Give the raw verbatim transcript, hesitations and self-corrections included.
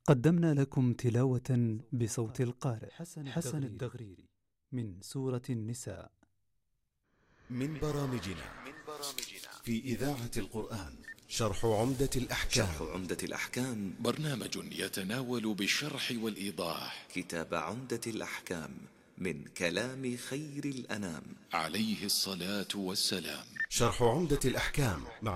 قدمنا لكم تلاوة بصوت القارئ حسن الدغريري من سورة النساء. من برامجنا في إذاعة القرآن شرح عمدة الأحكام. شرح عمدة الأحكام برنامج يتناول بالشرح والإيضاح كتاب عمدة الأحكام من كلام خير الأنام عليه الصلاة والسلام. شرح عمدة الأحكام مع